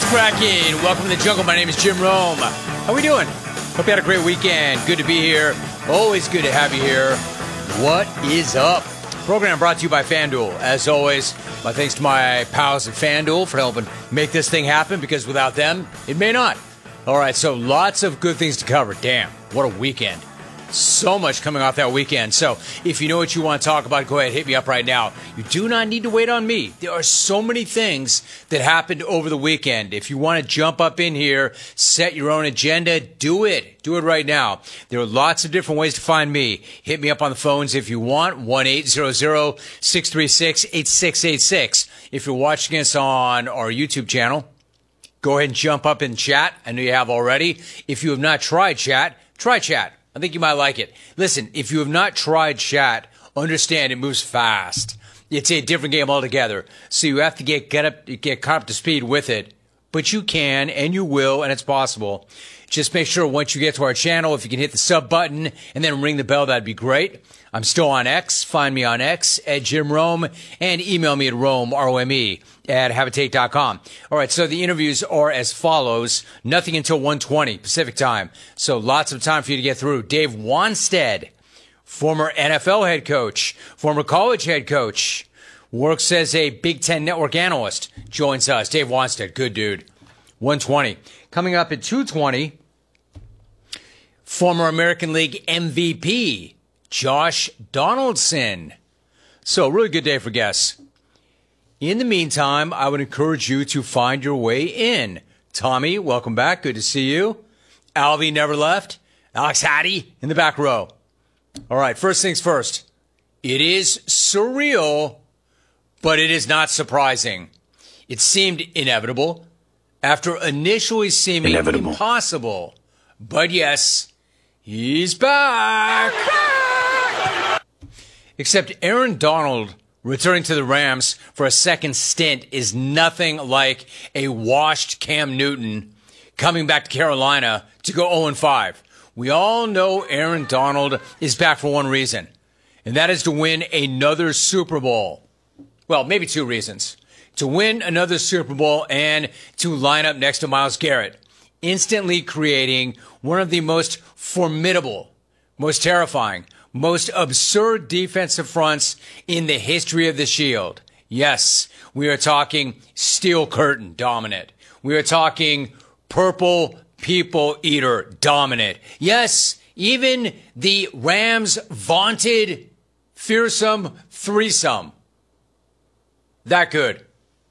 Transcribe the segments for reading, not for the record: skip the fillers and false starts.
cracking? Welcome to the jungle. My name is Jim Rome. How we doing? Hope you had a great weekend. Good to be here. Always good to have you here. What is up? Program brought to you by FanDuel. As always, my thanks to my pals at FanDuel for helping make this thing happen, because without them, it may not. All right, so lots of good things to cover. Damn, what a weekend. So much coming off that weekend. So if you know what you want to talk about, go ahead, hit me up right now. You do not need to wait on me. There are so many things that happened over the weekend. If you want to jump up in here, set your own agenda, do it. Do it right now. There are lots of different ways to find me. Hit me up on the phones if you want. 1-800-636-8686. If you're watching us on our YouTube channel, go ahead and jump up in chat. I know you have already. If you have not tried chat, try chat. I think you might like it. Listen, if you have not tried chat, understand it moves fast. It's a different game altogether. So you have to get caught up to speed with it. But you can, and you will, and it's possible. Just make sure once you get to our channel, if you can hit the sub button and then ring the bell, that'd be great. I'm still on X. Find me on X at Jim Rome, and email me at Rome, R-O-M-E, at Habitate.com. All right, so the interviews are as follows. Nothing until 1:20 Pacific time. So lots of time for you to get through. Dave Wannstedt, former NFL head coach, former college head coach, works as a Big Ten network analyst, joins us. Dave Wannstedt, good dude. 1:20. Coming up at 2:20, former American League MVP, Josh Donaldson. So, really good day for guests. In the meantime, I would encourage you to find your way in. Tommy, welcome back. Good to see you. Alvy never left. Alex Hattie in the back row. All right, first things first. It is surreal, but it is not surprising. It seemed inevitable after initially seeming impossible. But yes, he's back. Except Aaron Donald returning to the Rams for a second stint is nothing like a washed Cam Newton coming back to Carolina to go 0-5. We all know Aaron Donald is back for one reason, and that is to win another Super Bowl. Well, maybe two reasons. To win another Super Bowl and to line up next to Myles Garrett, instantly creating one of the most formidable, most terrifying, most absurd defensive fronts in the history of the Shield. Yes, we are talking Steel Curtain dominant. We are talking Purple People Eater dominant. Yes, even the Rams' vaunted fearsome threesome. That good.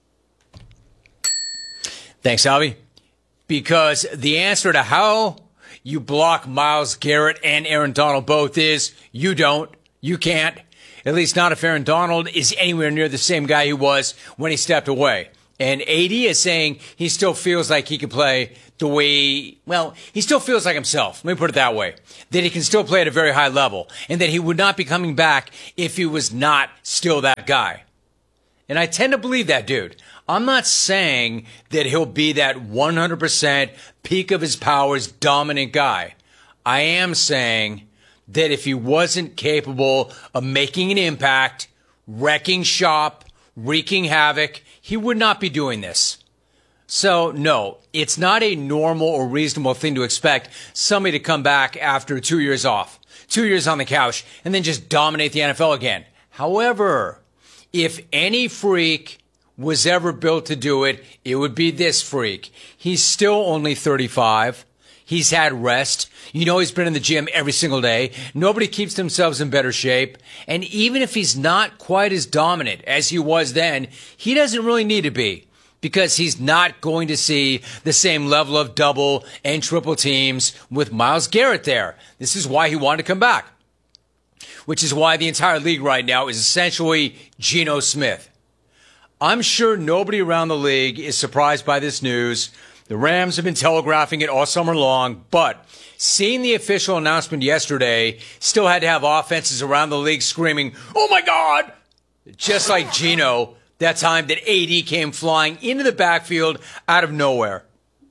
Thanks, Alvy. Because the answer to how you block Myles Garrett and Aaron Donald both is you don't. You can't. At least not if Aaron Donald is anywhere near the same guy he was when he stepped away. And AD is saying he still feels like he can play the way, well, he still feels like himself. Let me put it that way. That he can still play at a very high level. And that he would not be coming back if he was not still that guy. And I tend to believe that, dude. I'm not saying that he'll be that 100% peak of his powers dominant guy. I am saying that if he wasn't capable of making an impact, wrecking shop, wreaking havoc, he would not be doing this. So, no, it's not a normal or reasonable thing to expect somebody to come back after 2 years off, 2 years on the couch, and then just dominate the NFL again. However, if any freak was ever built to do it, it would be this freak. He's still only 35. He's had rest. You know he's been in the gym every single day. Nobody keeps themselves in better shape. And even if he's not quite as dominant as he was then, he doesn't really need to be, because he's not going to see the same level of double and triple teams with Myles Garrett there. This is why he wanted to come back, which is why the entire league right now is essentially Geno Smith. I'm sure nobody around the league is surprised by this news. The Rams have been telegraphing it all summer long, but seeing the official announcement yesterday, still had to have offenses around the league screaming, "Oh my God!" Just like Geno, that time that AD came flying into the backfield out of nowhere.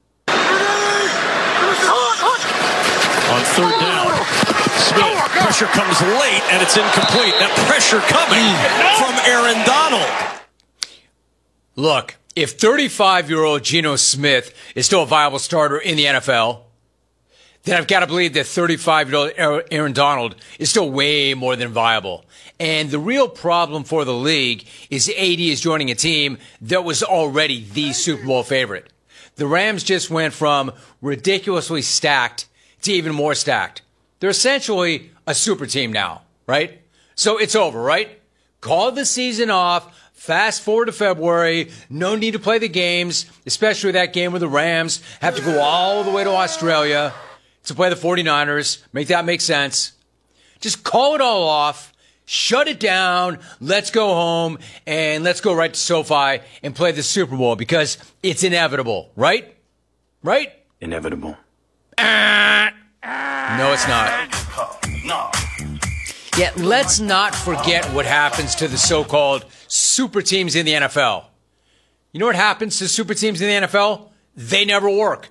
On third down, Smith, pressure comes late and it's incomplete. That pressure coming from Aaron Donald. Look, if 35-year-old Geno Smith is still a viable starter in the NFL, then I've got to believe that 35-year-old Aaron Donald is still way more than viable. And the real problem for the league is AD is joining a team that was already the Super Bowl favorite. The Rams just went from ridiculously stacked to even more stacked. They're essentially a super team now, right? So it's over, right? Call the season off. Fast forward to February. No need to play the games, especially that game where the Rams have to go all the way to Australia to play the 49ers. Make that make sense. Just call it all off. Shut it down. Let's go home and let's go right to SoFi and play the Super Bowl because it's inevitable, right? Right? Inevitable. No, it's not. Yet let's not forget what happens to the so-called super teams in the NFL. You know what happens to super teams in the NFL? They never work.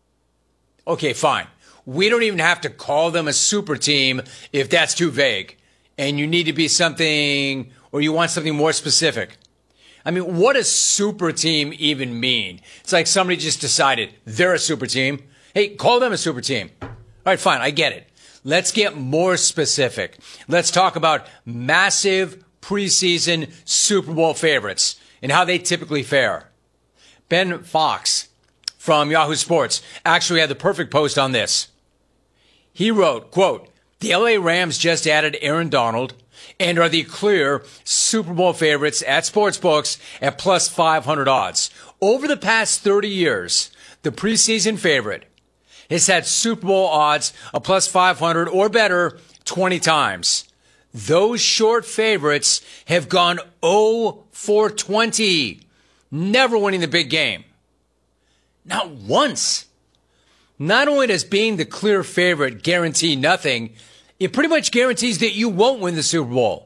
Okay, fine. We don't even have to call them a super team if that's too vague. And you need to be something, or you want something more specific. I mean, what does super team even mean? It's like somebody just decided they're a super team. Hey, call them a super team. All right, fine, I get it. Let's get more specific. Let's talk about massive preseason Super Bowl favorites and how they typically fare. Ben Fox from Yahoo Sports actually had the perfect post on this. He wrote, quote, "The LA Rams just added Aaron Donald and are the clear Super Bowl favorites at sportsbooks at plus 500 odds. Over the past 30 years, the preseason favorite has had Super Bowl odds of plus 500 or better 20 times. Those short favorites have gone 0 for 20, never winning the big game. Not once. Not only does being the clear favorite guarantee nothing, it pretty much guarantees that you won't win the Super Bowl.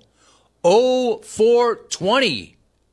0 for 20.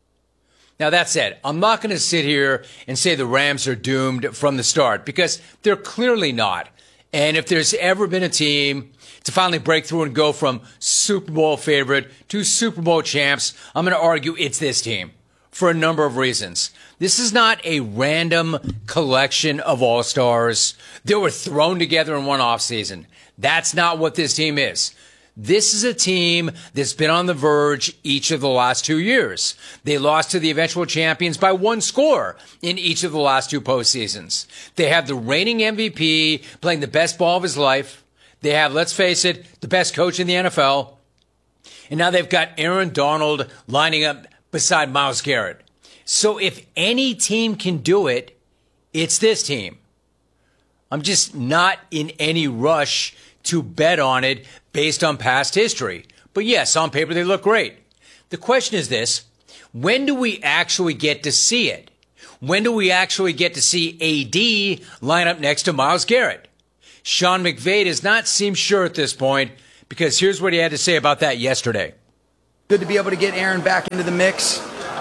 Now, that said, I'm not going to sit here and say the Rams are doomed from the start because they're clearly not. And if there's ever been a team to finally break through and go from Super Bowl favorite to Super Bowl champs, I'm going to argue it's this team for a number of reasons. This is not a random collection of all-stars that were thrown together in one offseason. That's not what this team is. This is a team that's been on the verge each of the last 2 years. They lost to the eventual champions by one score in each of the last two postseasons. They have the reigning MVP playing the best ball of his life. They have, let's face it, the best coach in the NFL. And now they've got Aaron Donald lining up beside Myles Garrett. So if any team can do it, it's this team. I'm just not in any rush to bet on it based on past history. But yes, on paper they look great. The question is this: when do we actually get to see it? When do we actually get to see AD line up next to Myles Garrett? Sean McVay does not seem sure at this point, because here's what he had to say about that yesterday. Good to be able to get Aaron back into the mix.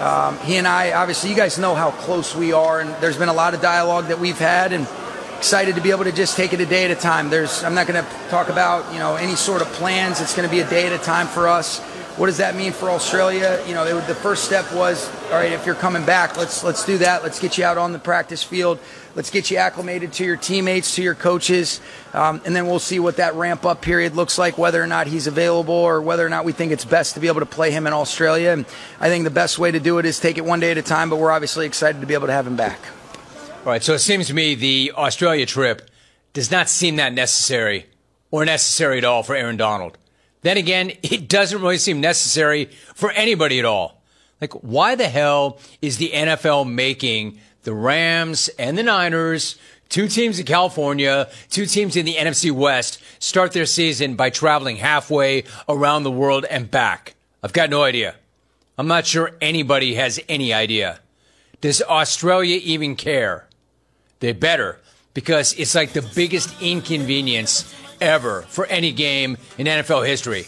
He and I, obviously, you guys know how close we are, and there's been a lot of dialogue that we've had, and excited to be able to just take it a day at a time. I'm not going to talk about, any sort of plans. It's going to be a day at a time for us. What does that mean for Australia? The first step was, all right, if you're coming back, let's do that. Let's get you out on the practice field. Let's get you acclimated to your teammates, to your coaches, and then we'll see what that ramp-up period looks like, whether or not he's available or whether or not we think it's best to be able to play him in Australia. And I think the best way to do it is take it one day at a time, but we're obviously excited to be able to have him back. All right, so it seems to me the Australia trip does not seem that necessary or necessary at all for Aaron Donald. Then again, it doesn't really seem necessary for anybody at all. Like, why the hell is the NFL making the Rams and the Niners, two teams in California, two teams in the NFC West, start their season by traveling halfway around the world and back? I've got no idea. I'm not sure anybody has any idea. Does Australia even care? They better, because it's like the biggest inconvenience ever for any game in NFL history.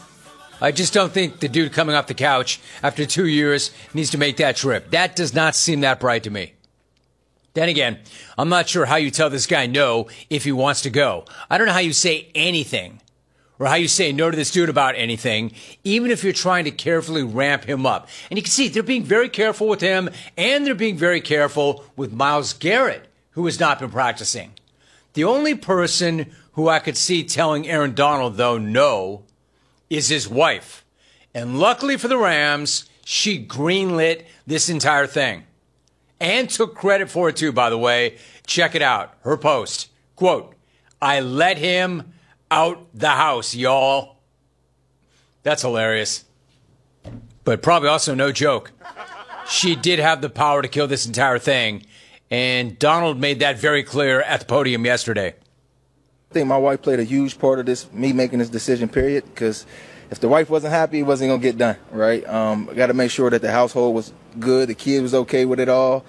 I just don't think the dude coming off the couch after 2 years needs to make that trip. That does not seem that bright to me. Then again, I'm not sure how you tell this guy no if he wants to go. I don't know how you say anything or how you say no to this dude about anything, even if you're trying to carefully ramp him up. And you can see they're being very careful with him, and they're being very careful with Myles Garrett, who has not been practicing. The only person who I could see telling Aaron Donald, though, no, is his wife. And luckily for the Rams, she greenlit this entire thing. And took credit for it, too, by the way. Check it out. Her post. Quote, "I let him out the house, y'all." That's hilarious. But probably also no joke. She did have the power to kill this entire thing. And Donald made that very clear at the podium yesterday. I think my wife played a huge part of this, me making this decision, period, because if the wife wasn't happy, it wasn't going to get done, right? I got to make sure that the household was good, the kid was okay with it all,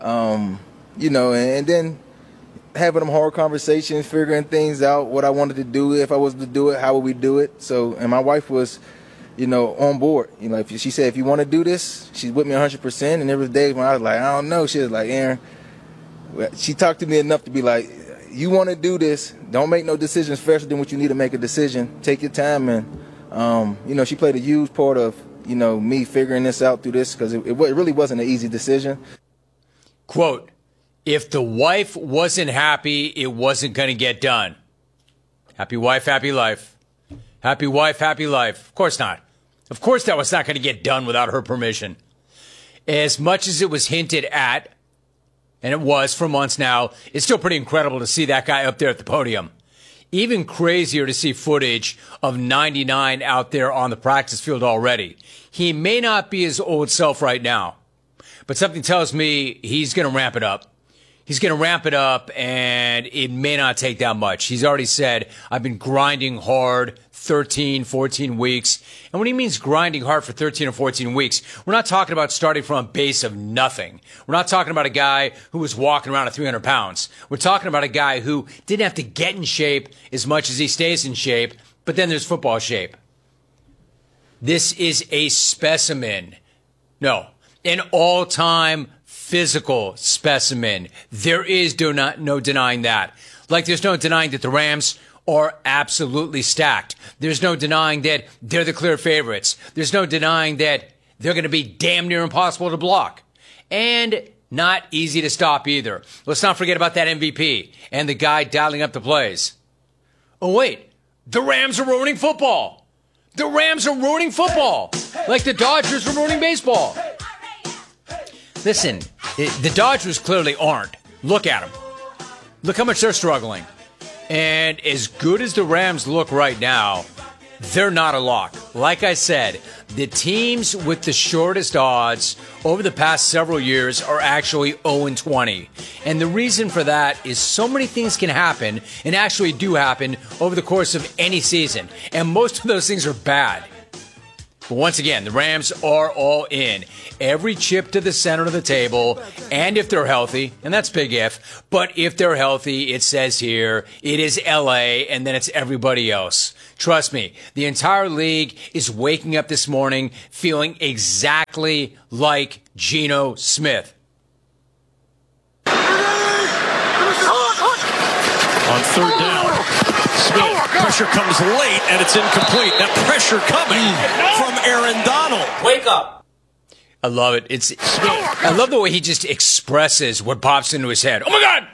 and then having them hard conversations, figuring things out, what I wanted to do, if I was to do it, how would we do it? So, and my wife was, on board. If she said, if you want to do this, she's with me 100%, and there was days when I was like, I don't know. She was like, Aaron, she talked to me enough to be like, you want to do this, don't make no decisions faster than what you need to make a decision. Take your time. And, she played a huge part of, me figuring this out through this, because it really wasn't an easy decision. Quote, "If the wife wasn't happy, it wasn't going to get done." Happy wife, happy life. Happy wife, happy life. Of course not. Of course that was not going to get done without her permission. As much as it was hinted at, and it was for months now, it's still pretty incredible to see that guy up there at the podium. Even crazier to see footage of 99 out there on the practice field already. He may not be his old self right now, but something tells me he's going to ramp it up. He's going to ramp it up, and it may not take that much. He's already said, I've been grinding hard 13, 14 weeks. And when he means grinding hard for 13 or 14 weeks, we're not talking about starting from a base of nothing. We're not talking about a guy who was walking around at 300 pounds. We're talking about a guy who didn't have to get in shape as much as he stays in shape, but then there's football shape. This is a specimen. No, an all-time physical specimen. There is no denying that. Like there's no denying that the Rams are absolutely stacked. There's no denying that they're the clear favorites. There's no denying that they're going to be damn near impossible to block. And not easy to stop either. Let's not forget about that MVP and the guy dialing up the plays. Oh, wait. The Rams are ruining football. The Rams are ruining football. Like the Dodgers are ruining baseball. Listen, the Dodgers clearly aren't. Look at them. Look how much they're struggling. And as good as the Rams look right now, they're not a lock. Like I said, the teams with the shortest odds over the past several years are actually 0-20. And the reason for that is so many things can happen, and actually do happen, over the course of any season. And most of those things are bad. But once again, the Rams are all in. Every chip to the center of the table, and if they're healthy, and that's big if, but if they're healthy, it says here, it is LA, and then it's everybody else. Trust me, the entire league is waking up this morning feeling exactly like Geno Smith. On third down, Smith, pressure comes late, and it's incomplete. That pressure coming from Aaron Donald. Wake up. I love it. I love the way he just expresses what pops into his head. Oh, my God.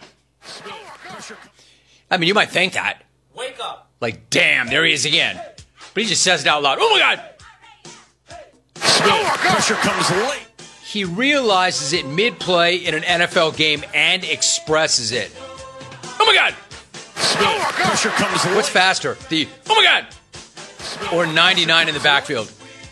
I mean, you might think that. Wake up. Like, damn, there he is again. But he just says it out loud. Oh, my God. Smith, pressure comes late. He realizes it mid-play in an NFL game and expresses it. Oh, my God. Smith, pressure comes late. What's faster? The, oh, my God. Or 99 in the backfield.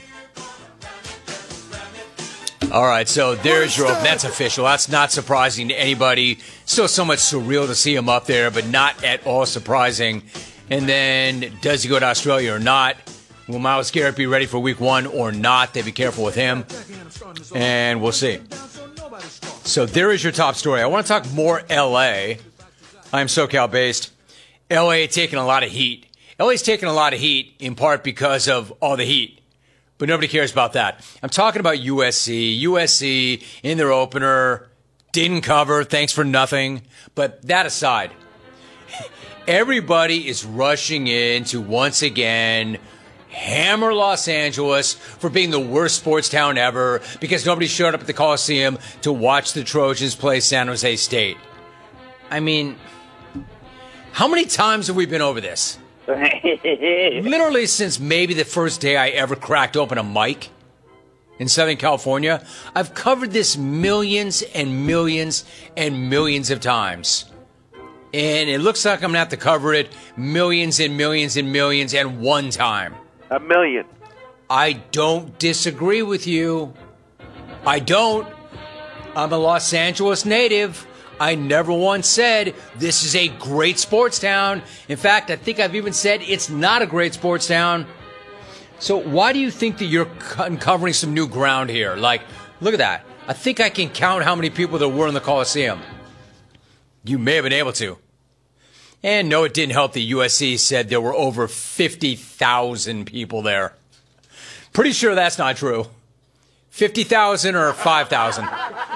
All right, so there's your open. That's official. That's not surprising to anybody. Still somewhat surreal to see him up there, but not at all surprising. And then, does he go to Australia or not? Will Myles Garrett be ready for week 1 or not? They be careful with him. And we'll see. So there is your top story. I want to talk more L.A. I'm SoCal-based. L.A. taking a lot of heat. L.A.'s taking a lot of heat in part because of all the heat. But nobody cares about that. I'm talking about USC. USC in their opener didn't cover. Thanks for nothing. But that aside, Everybody is rushing in to once again hammer Los Angeles for being the worst sports town ever because nobody showed up at the Coliseum to watch the Trojans play San Jose State. I mean, how many times have we been over this? Literally since maybe the first day I ever cracked open a mic in Southern California. I've covered this millions and millions and millions of times. And it looks like I'm going to have to cover it millions and millions and millions and one time. A million. I don't disagree with you. I don't. I'm a Los Angeles native. I never once said this is a great sports town. In fact, I think I've even said it's not a great sports town. So why do you think that you're uncovering some new ground here? Like, look at that. I think I can count how many people there were in the Coliseum. You may have been able to. And no, it didn't help that USC said there were over 50,000 people there. Pretty sure that's not true. 50,000 or 5,000?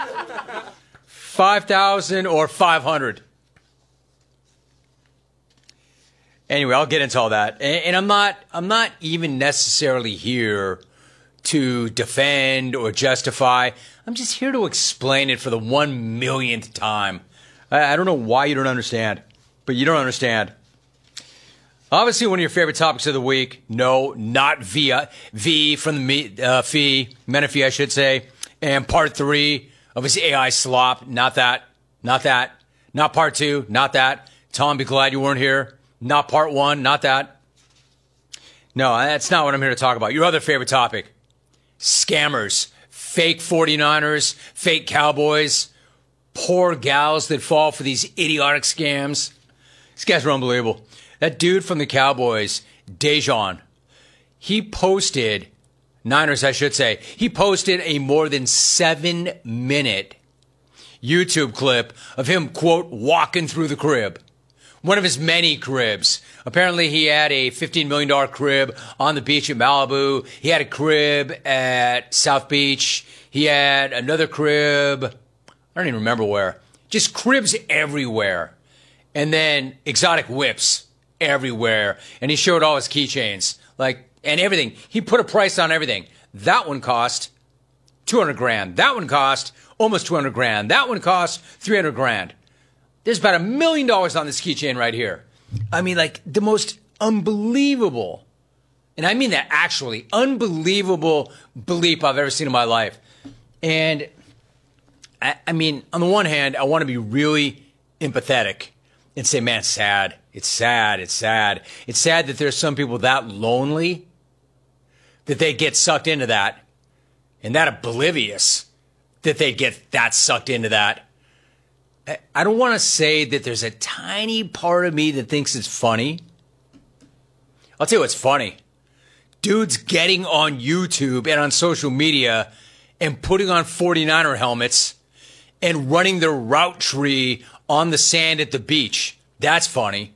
5,000 or 500? Anyway, I'll get into all that. And I'm not even necessarily here to defend or justify. I'm just here to explain it for the 1 millionth time. I don't know why you don't understand. But you don't understand. Obviously, one of your favorite topics of the week. No, not V from the Menifee, I should say. And part 3 of his AI slop. Not that. Not that. Not part 2. Not that. Tom, be glad you weren't here. Not part 1. Not that. No, that's not what I'm here to talk about. Your other favorite topic. Scammers. Fake 49ers. Fake Cowboys. Poor gals that fall for these idiotic scams. These guys are unbelievable. That dude from the Cowboys, Dejon, he posted, Niners I should say, he posted a more than 7-minute YouTube clip of him, quote, walking through the crib. One of his many cribs. Apparently he had a $15 million crib on the beach at Malibu. He had a crib at South Beach. He had another crib, I don't even remember where. Just cribs everywhere. And then exotic whips everywhere. And he showed all his keychains, and everything. He put a price on everything. That one cost $200,000. That one cost almost $200,000. That one cost $300,000. There's about $1 million on this keychain right here. I mean, the most unbelievable, and I mean that actually, unbelievable bleep I've ever seen in my life. And I mean, on the one hand, I want to be really empathetic and say, man, it's sad. It's sad. It's sad. It's sad that there's some people that lonely that they get sucked into that, and that oblivious that they get that sucked into that. I don't want to say that there's a tiny part of me that thinks it's funny. I'll tell you what's funny. Dudes getting on YouTube and on social media and putting on 49er helmets and running their route tree on the sand at the beach. That's funny.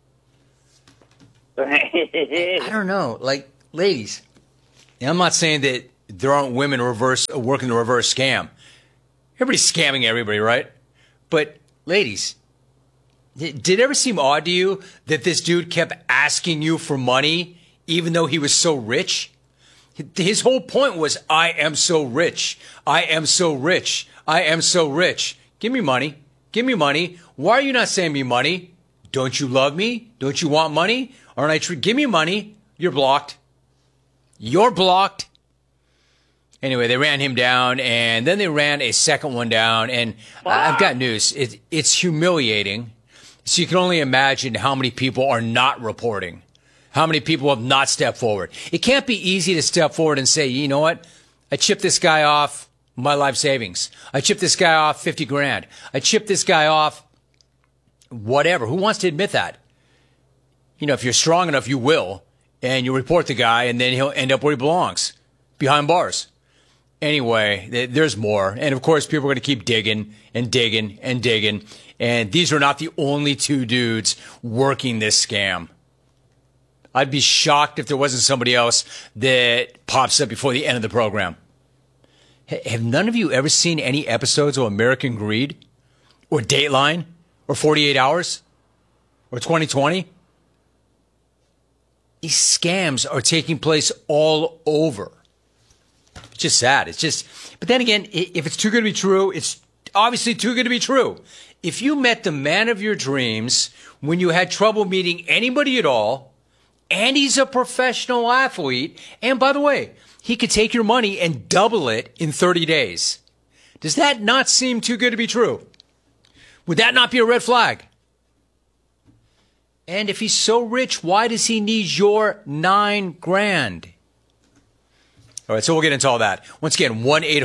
I don't know. Ladies, I'm not saying that there aren't women working the reverse scam. Everybody's scamming everybody, right? But ladies, did it ever seem odd to you that this dude kept asking you for money even though he was so rich? His whole point was, I am so rich. I am so rich. I am so rich. Give me money. Give me money. Why are you not sending me money? Don't you love me? Don't you want money? Aren't I give me money. You're blocked. You're blocked. Anyway, they ran him down, and then they ran a second one down. And I've got news. It's humiliating. So you can only imagine how many people are not reporting. How many people have not stepped forward. It can't be easy to step forward and say, you know what? I chipped this guy off my life savings. I chipped this guy off $50,000. I chipped this guy off whatever. Who wants to admit that? You know, if you're strong enough, you will. And you report the guy, and then he'll end up where he belongs, behind bars. Anyway, there's more. And, of course, people are going to keep digging and digging and digging. And these are not the only two dudes working this scam. I'd be shocked if there wasn't somebody else that pops up before the end of the program. Have none of you ever seen any episodes of American Greed or Dateline or 48 Hours? or 2020, these scams are taking place all over. It's just sad. But then again, if it's too good to be true, it's obviously too good to be true. If you met the man of your dreams when you had trouble meeting anybody at all, and he's a professional athlete, and by the way, he could take your money and double it in 30 days. Does that not seem too good to be true? Would that not be a red flag? And if he's so rich, why does he need your $9,000? All right, so we'll get into all that. Once again,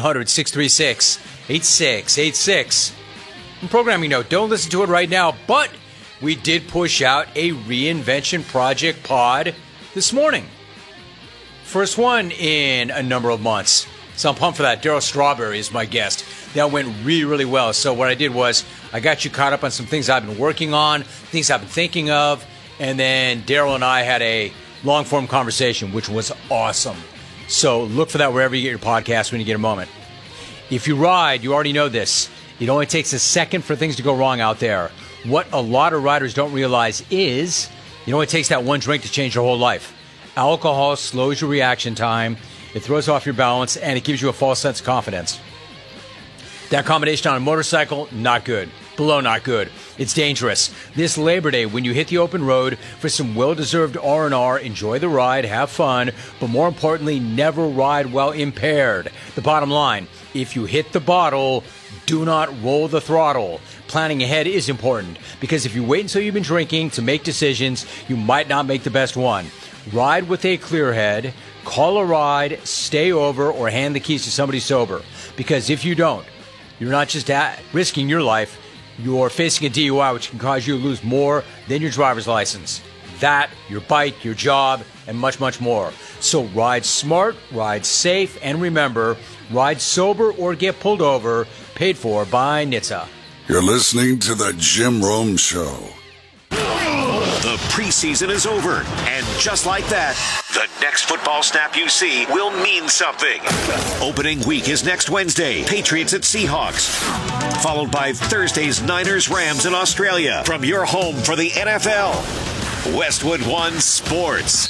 1-800-636-8686. And programming note, don't listen to it right now, but we did push out a Reinvention Project pod this morning. First one in a number of months. So I'm pumped for that. Daryl Strawberry is my guest. That went really, really well. So what I did was I got you caught up on some things I've been working on, things I've been thinking of, and then Daryl and I had a long-form conversation, which was awesome. So look for that wherever you get your podcast when you get a moment. If you ride, you already know this. It only takes a second for things to go wrong out there. What a lot of riders don't realize is it only takes that one drink to change your whole life. Alcohol slows your reaction time, it throws off your balance, and it gives you a false sense of confidence. That combination on a motorcycle, not good. Below not good. It's dangerous. This Labor Day, when you hit the open road for some well-deserved R&R, enjoy the ride, have fun, but more importantly, never ride while impaired. The bottom line, if you hit the bottle, do not roll the throttle. Planning ahead is important, because if you wait until you've been drinking to make decisions, you might not make the best one. Ride with a clear head, call a ride, stay over, or hand the keys to somebody sober. Because if you don't, you're not just risking your life, you're facing a DUI, which can cause you to lose more than your driver's license. That, your bike, your job, and much, much more. So ride smart, ride safe, and remember, ride sober or get pulled over, paid for by NHTSA. You're listening to The Jim Rome Show. The preseason is over, and just like that, the next football snap you see will mean something. Opening week is next Wednesday, Patriots at Seahawks, followed by Thursday's Niners-Rams in Australia. From your home for the NFL, Westwood One Sports.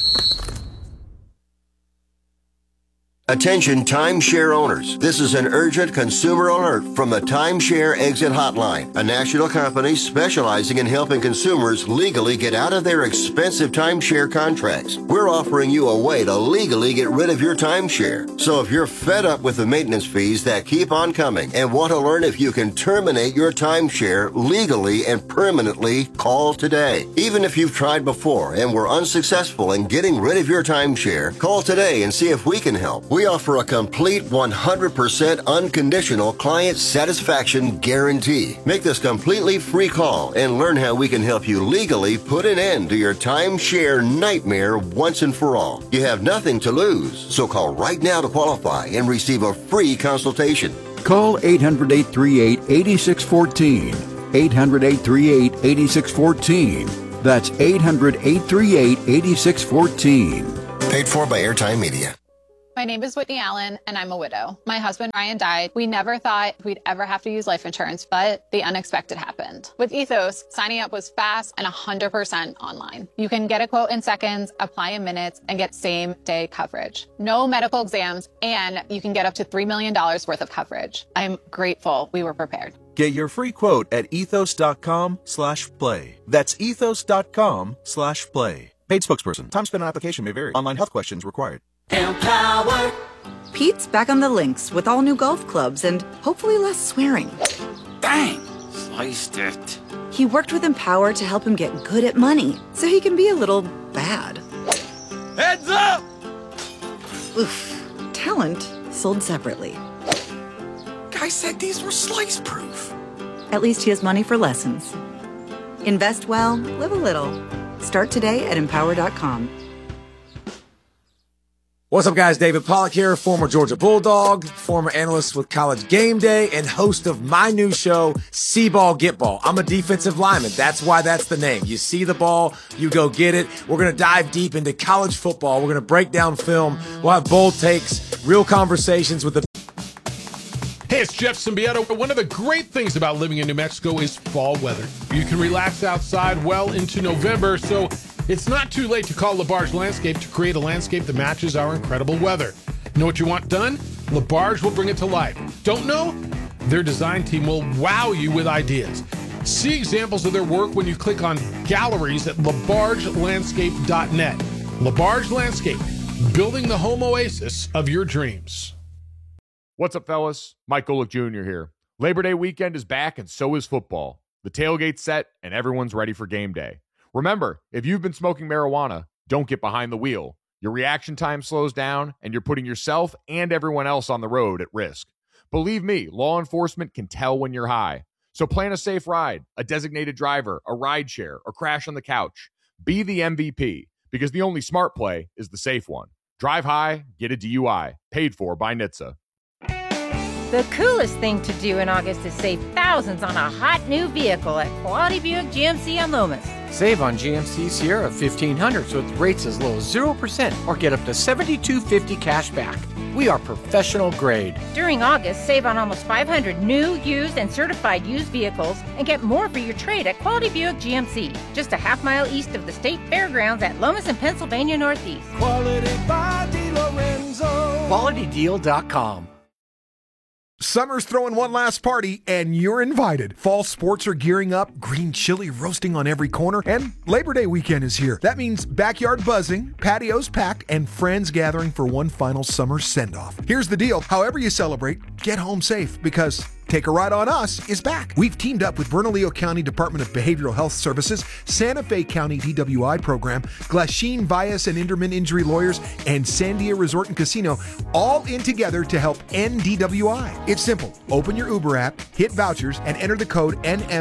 Attention timeshare owners. This is an urgent consumer alert from the Timeshare Exit Hotline, a national company specializing in helping consumers legally get out of their expensive timeshare contracts. We're offering you a way to legally get rid of your timeshare. So if you're fed up with the maintenance fees that keep on coming and want to learn if you can terminate your timeshare legally and permanently, call today. Even if you've tried before and were unsuccessful in getting rid of your timeshare, call today and see if we can help. We offer a complete 100% unconditional client satisfaction guarantee. Make this completely free call and learn how we can help you legally put an end to your timeshare nightmare once and for all. You have nothing to lose, so call right now to qualify and receive a free consultation. Call 800-838-8614. 800-838-8614. That's 800-838-8614. Paid for by Airtime Media. My name is Whitney Allen, and I'm a widow. My husband, Ryan, died. We never thought we'd ever have to use life insurance, but the unexpected happened. With Ethos, signing up was fast and 100% online. You can get a quote in seconds, apply in minutes, and get same-day coverage. No medical exams, and you can get up to $3 million worth of coverage. I'm grateful we were prepared. Get your free quote at ethos.com/play. That's ethos.com/play. Paid spokesperson. Time spent on application may vary. Online health questions required. Empower. Pete's back on the links with all new golf clubs and hopefully less swearing. Dang, sliced it. He worked with Empower to help him get good at money so he can be a little bad. Heads up! Oof. Talent sold separately. Guy said these were slice proof. At least he has money for lessons. Invest well, live a little. Start today at empower.com. What's up, guys? David Pollack here, former Georgia Bulldog, former analyst with College Game Day, and host of my new show, See Ball, Get Ball. I'm a defensive lineman. That's why that's the name. You see the ball, you go get it. We're going to dive deep into college football. We're going to break down film. We'll have bold takes, real conversations with the... Hey, it's Jeff Symbieta. One of the great things about living in New Mexico is fall weather. You can relax outside well into November, so it's not too late to call LaBarge Landscape to create a landscape that matches our incredible weather. Know what you want done? LaBarge will bring it to life. Don't know? Their design team will wow you with ideas. See examples of their work when you click on galleries at labargelandscape.net. LaBarge Landscape, building the home oasis of your dreams. What's up, fellas? Mike Golick Jr. here. Labor Day weekend is back, and so is football. The tailgate's set, and everyone's ready for game day. Remember, if you've been smoking marijuana, don't get behind the wheel. Your reaction time slows down, and you're putting yourself and everyone else on the road at risk. Believe me, law enforcement can tell when you're high. So plan a safe ride, a designated driver, a ride share, or crash on the couch. Be the MVP, because the only smart play is the safe one. Drive high, get a DUI. Paid for by NHTSA. The coolest thing to do in August is save thousands on a hot new vehicle at Quality Buick GMC on Lomas. Save on GMC Sierra 1500s with rates as low as 0% or get up to $7,250 cash back. We are professional grade. During August, save on almost 500 new, used, and certified used vehicles and get more for your trade at Quality Buick GMC, just a half-mile east of the State Fairgrounds at Lomas and Pennsylvania Northeast. Quality by DeLorenzo. QualityDeal.com. Summer's throwing one last party, and you're invited. Fall sports are gearing up, green chili roasting on every corner, and Labor Day weekend is here. That means backyard buzzing, patios packed, and friends gathering for one final summer send-off. Here's the deal. However you celebrate, get home safe, because Take a Ride on Us is back. We've teamed up with Bernalillo County Department of Behavioral Health Services, Santa Fe County DWI Program, Glasheen Bias and Inderman Injury Lawyers, and Sandia Resort and Casino, all in together to help end DWI. It's simple. Open your Uber app, hit vouchers, and enter the code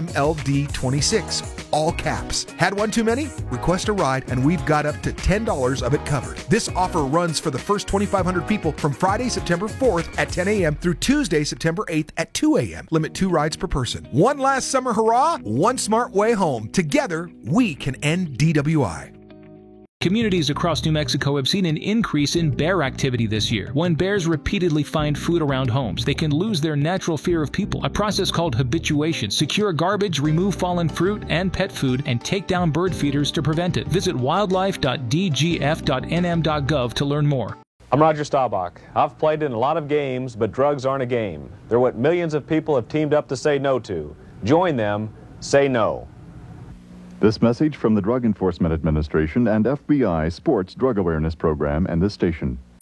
NMLD26. All caps. Had one too many? Request a ride, and we've got up to $10 of it covered. This offer runs for the first 2,500 people from Friday, September 4th at 10 a.m. through Tuesday, September 8th at 2 a.m. Limit 2 rides per person. One last summer hurrah, one smart way home. Together, we can end DWI. Communities across New Mexico have seen an increase in bear activity this year. When bears repeatedly find food around homes, they can lose their natural fear of people. A process called habituation. Secure garbage, remove fallen fruit and pet food, and take down bird feeders to prevent it. Visit wildlife.dgf.nm.gov to learn more. I'm Roger Staubach. I've played in a lot of games, but drugs aren't a game. They're what millions of people have teamed up to say no to. Join them. Say no. This message from the Drug Enforcement Administration and FBI Sports Drug Awareness Program and this station.